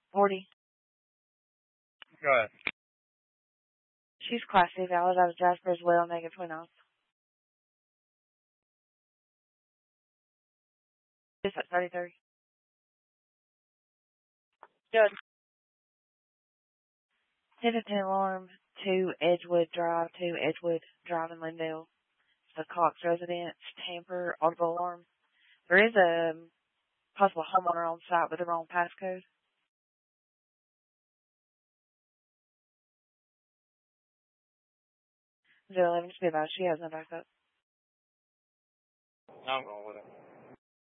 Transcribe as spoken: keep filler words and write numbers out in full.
forty. Go ahead. She's Class C valid out of Jasper as well, negative twenty-nine. It's at thirty-three. Good. Tiverton alarm to Edgewood Drive, to Edgewood Drive in Lindale. The Cox residence, tamper, audible alarm. There is a possible homeowner on site with the wrong passcode. zero eleven, just be about it. She has no backup. I'm going with it.